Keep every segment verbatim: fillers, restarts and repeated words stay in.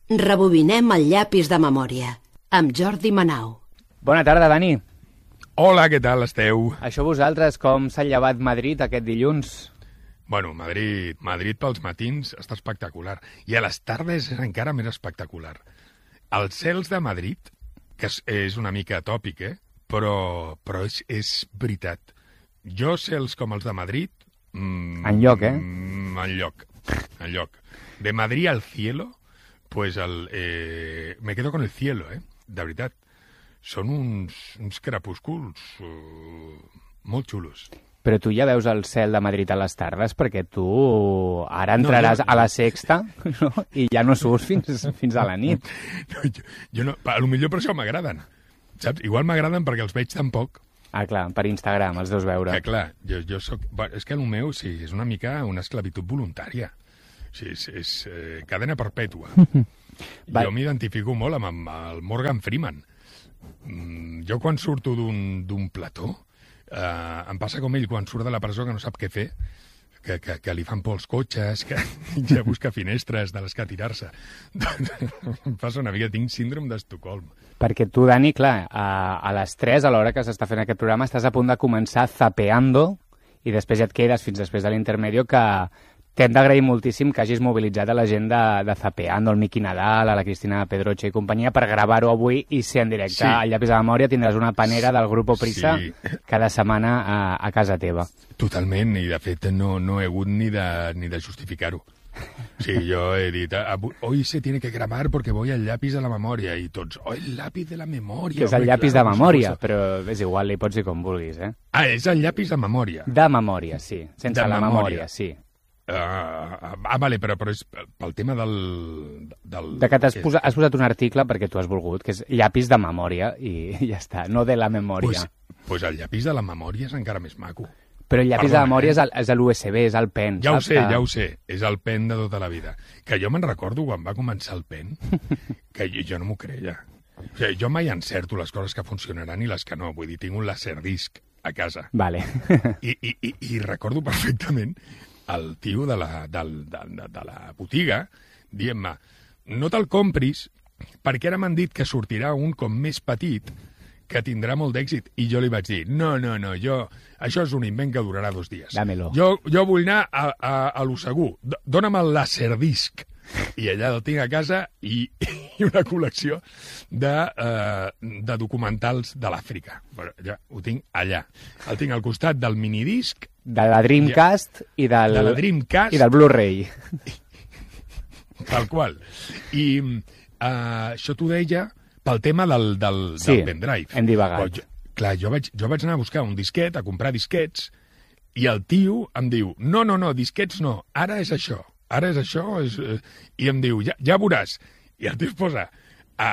Rebobinem el llapis de memòria, amb Jordi Manau. Bona tarda, Dani. Hola, què tal esteu? Això vosaltres, com s'ha llevat Madrid aquest dilluns? Bueno, Madrid, Madrid pels matins està espectacular. I a les tardes és encara més espectacular. Els cels de Madrid, que és, és una mica tòpic, eh? però, però és, és veritat. Jo cels com els de Madrid... Mm, enlloc, eh? Mm, enlloc, enlloc. De Madrid al cielo, pues el, eh, me quedo con el cielo, eh? De veritat. Són uns, uns crepúsculs uh, molt xulos. Però tu ja veus el cel de Madrid a les tardes, perquè tu ara entraràs no, jo, a la sexta, no? I ja no surts fins, fins a la nit. No, jo, jo no, a lo millor per això m'agraden, saps? Igual m'agraden perquè els veig tan poc. Ah, clar, per Instagram els deus veure. Que clar, jo, jo soc... Bueno, és que el meu, sí, és una mica una esclavitud voluntària. Sí, és, és eh, cadena perpètua. Jo m'identifico molt amb, amb el Morgan Freeman. Mm, jo quan surto d'un plató, eh, em passa com ell quan surt de la presó que no sap què fer, que, que, que li fan por els cotxes, que ja busca finestres de les que tirar-se. Em passa una mica, tinc síndrome d'Estocolm. Perquè tu, Dani, clar, a, a les tres, a l'hora que s'està fent aquest programa, estàs a punt de començar zapeando i després ja et quedes fins després de l'intermedio, que t'hem d'agrair moltíssim que hagis mobilitzat a la gent de, de Zapeando, el Miqui Nadal, a la Cristina Pedroche i companyia, per gravar-ho avui i ser en directe. Sí. Al Llapis de Memòria tindràs una panera del Grupo Prisa sí. cada setmana a, a casa teva. Totalment, i de fet no, no he hagut ni de, ni de justificar-ho. Sí, jo he dit, hoy se tiene que grabar porque voy al llapis de la memòria, i tots, oh, el llapis de la memòria. Que és el llapis de memòria, però és igual, li pots dir com vulguis, eh? Ah, és el llapis de memòria. De memòria, sí, sense la memòria, sí. Uh, ah, vale, però, però és pel tema del... del de que t'has posat, has posat un article perquè tu has volgut, que és llapis de memòria, i ja està, no de la memòria. Pues, pues el llapis de la memòria és encara més maco. Però el llapis Perdona, de memòria eh? és l'U S B, és el pen. Ja ho sé, que... ja ho sé, és el pen de tota la vida. Que jo me'n recordo quan va començar el pen, que jo, jo no m'ho creia. O sigui, jo mai encerto les coses que funcionaran i les que no, vull dir, tinc un laserdisc a casa. Vale. I, i, i, i recordo perfectament el tio de la, de, de, de, de la botiga dient-me, no te'l compris perquè ara m'han dit que sortirà un com més petit que tindrà molt d'èxit. I jo li vaig dir, no, no, no, jo, això és un invent que durarà dos dies. Dámelo. Jo, jo vull anar a, a, a lo segur. Dóna'm el laserdisc. I allà el tinc a casa i, i una col·lecció de, uh, de documentals de l'Àfrica. Bueno, ja ho tinc allà. El tinc al costat del minidisc. De la Dreamcast i, i del, de la Dreamcast, i del Blu-ray. Tal qual. I uh, això t'ho deia pel tema del, del, sí, del pendrive. Hem divagat. Jo, clar, jo vaig, jo vaig anar a buscar un disquet, a comprar disquets, i el tio em diu, no, no, no, disquets no, ara és això. Ara és això, és, eh, i em diu, ja, ja veuràs. I el tio es posa a,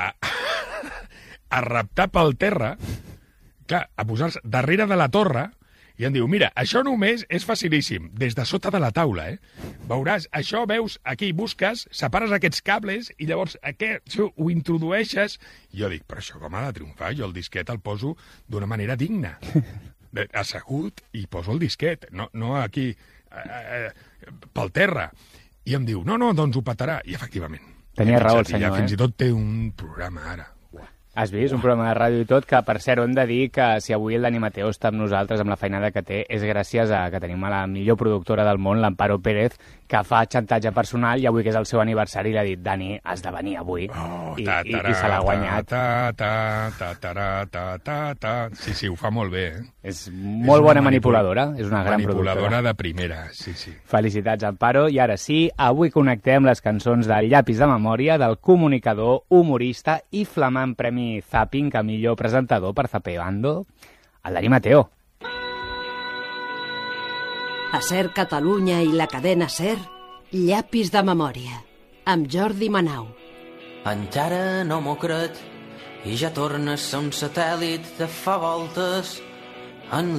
a reptar pel terra, clar, a posar-se darrere de la torre, i em diu, mira, això només és facilíssim, des de sota de la taula, eh? Veuràs, això veus, aquí busques, separes aquests cables, i llavors aquest, això, ho introdueixes. I jo dic, però això com ha de triomfar? Jo el disquet el poso d'una manera digna. Assegut, i poso el disquet, no, no aquí, eh, eh, pel terra. I em diu, no, no, doncs ho petarà. I efectivament. Tenia raó el senyor, ja, eh? Fins i tot té un programa ara. Has vist? Un programa de ràdio i tot, que per cert hem de dir que si avui el Dani Mateo està amb nosaltres amb la feinada que té, és gràcies a que tenim a la millor productora del món, l'Amparo Pérez, que fa xantatge personal, i avui que és el seu aniversari li ha dit, Dani, has de venir avui. Oh, I, ta, i, ta, i se l'ha guanyat. Ta, ta, ta, ta, ta, ta, ta. Sí, sí, ho fa molt bé, eh? És molt és bona manipuladora, és una gran manipuladora productora. de primera, sí, sí. Felicitats, Amparo. I ara sí, avui connectem les cançons del Llapis de Memòria del comunicador, humorista i flamant premi Zapping a millor presentador per Zapeando, el Dani Mateo. A Ser Catalunya i la cadena Ser, Llapis de Memòria, amb Jordi Manau. Encara no m'ho crec i ja tornes a ser un satèl·lit de fa voltes en